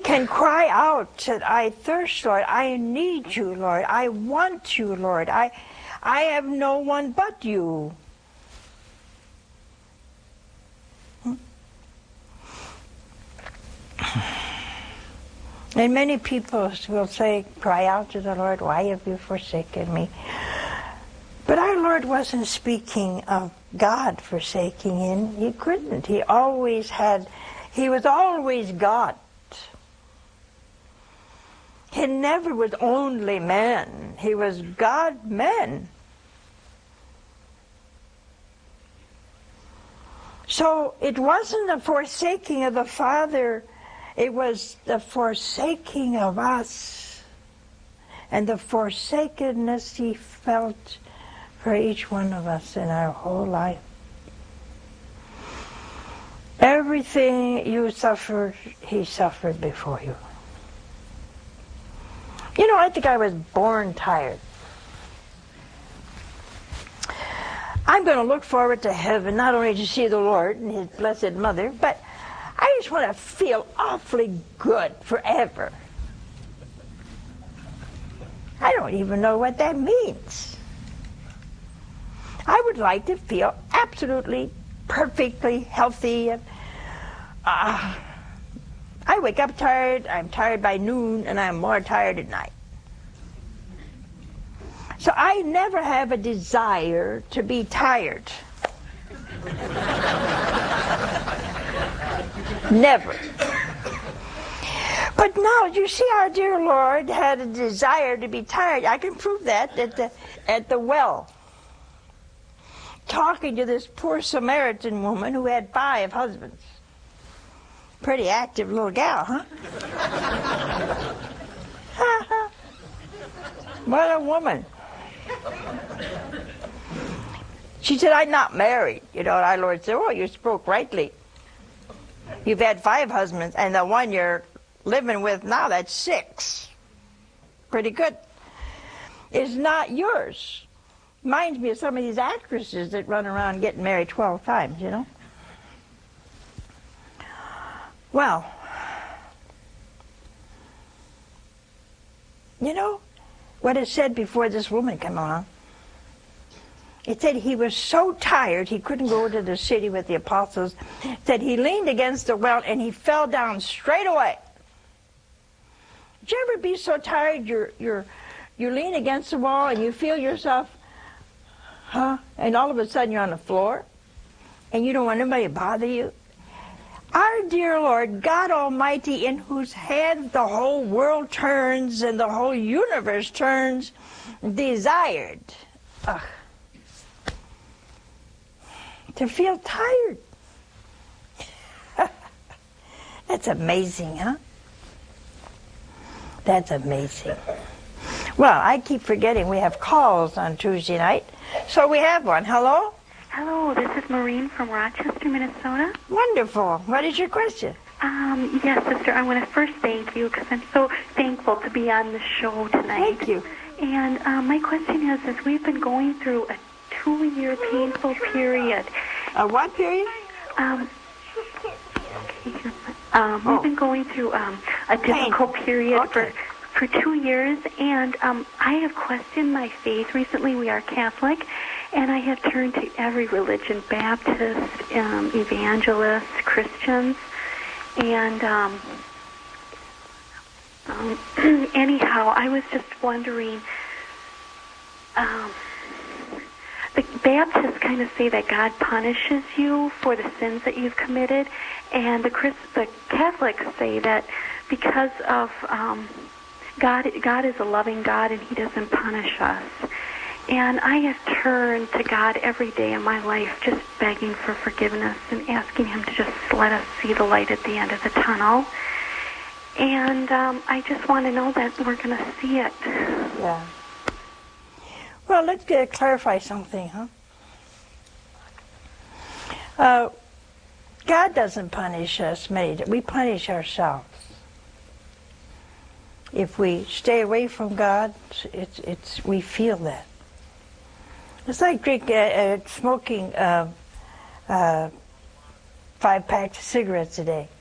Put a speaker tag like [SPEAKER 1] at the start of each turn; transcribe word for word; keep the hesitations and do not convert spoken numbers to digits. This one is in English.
[SPEAKER 1] can cry out that I thirst, Lord. I need you, Lord. I want you, Lord. I, I have no one but you. And many people will say, cry out to the Lord, why have you forsaken me? But our Lord wasn't speaking of God forsaking him. He couldn't. He always had, he was always God. He never was only man. He was God, man. So it wasn't the forsaking of the Father, it was the forsaking of us and the forsakenness he felt for each one of us in our whole life. Everything you suffered, he suffered before you. You know, I think I was born tired. I'm going to look forward to heaven, not only to see the Lord and his blessed mother, but I just want to feel awfully good forever. I don't even know what that means. I would like to feel absolutely, perfectly healthy. Uh, I wake up tired, I'm tired by noon, and I'm more tired at night. So I never have a desire to be tired. Never. But now, you see, our dear Lord had a desire to be tired. I can prove that at the, at the well. Talking to this poor Samaritan woman who had five husbands. Pretty active little gal, huh? What a woman. She said, I'm not married. You know, and our Lord said, oh, you spoke rightly. You've had five husbands, and the one you're living with now, that's six. Pretty good. Is not yours. Reminds me of some of these actresses that run around getting married twelve times, you know. Well, you know what it said before this woman came along? It said he was so tired he couldn't go to the city with the apostles. It said he leaned against the well and he fell down straight away. Did you ever be so tired you're, you're, you lean against the wall and you feel yourself, huh? And all of a sudden you're on the floor and you don't want anybody to bother you? Our dear Lord, God Almighty, in whose hands the whole world turns and the whole universe turns, desired ugh, to feel tired. That's amazing, huh? That's amazing. Well, I keep forgetting we have calls on Tuesday night, so we have one. Hello?
[SPEAKER 2] Hello, this is Maureen from Rochester, Minnesota.
[SPEAKER 1] Wonderful. What is your question?
[SPEAKER 2] Um, yes, sister, I want to first thank you because I'm so thankful to be on the show tonight.
[SPEAKER 1] Thank you.
[SPEAKER 2] And um, my question is, is we've been going through a two-year painful period.
[SPEAKER 1] A what period?
[SPEAKER 2] Um, um, we've
[SPEAKER 1] oh.
[SPEAKER 2] been going through um, a difficult Pain. period
[SPEAKER 1] okay.
[SPEAKER 2] for, for two years, and um, I have questioned my faith. Recently, we are Catholic, and I have turned to every religion, Baptist, um, evangelists, Christians, and um, um, anyhow, I was just wondering, um, the Baptists kind of say that God punishes you for the sins that you've committed, and the, Christ, the Catholics say that because of um, God, God is a loving God and he doesn't punish us. And I have turned to God every day of my life just begging for forgiveness and asking him to just let us see the light at the end of the tunnel. And um, I just want to know that we're going to see it.
[SPEAKER 1] Yeah. Well, let's get, clarify something, huh? Uh, God doesn't punish us. Many, we punish ourselves. If we stay away from God, it's, it's, we feel that. It's like drink, uh, uh, smoking uh, uh, five packs of cigarettes a day.